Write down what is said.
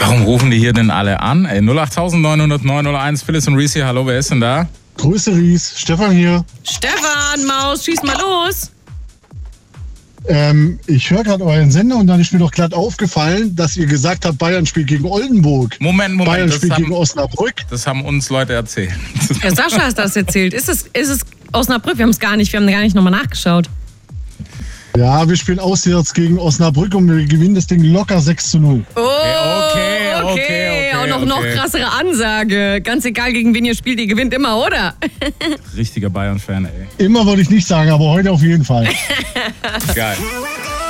Warum rufen die hier denn alle an? 0890901, Phyllis und Reese hier. Hallo, wer ist denn da? Grüße Ries, Stefan hier. Stefan, Maus, schieß mal los. Ich höre gerade euren Sender und dann ist mir doch glatt aufgefallen, dass ihr gesagt habt, Bayern spielt gegen Oldenburg. Moment. Bayern spielt gegen Osnabrück. Das haben uns Leute erzählt. Ja, Sascha hat das erzählt. Ist es Osnabrück? Wir haben gar nicht nochmal nachgeschaut. Ja, wir spielen auswärts gegen Osnabrück und wir gewinnen das Ding locker 6-0. Okay. Und noch krassere Ansage. Ganz egal, gegen wen ihr spielt, ihr gewinnt immer, oder? Richtiger Bayern-Fan, ey. Immer würde ich nicht sagen, aber heute auf jeden Fall. Geil.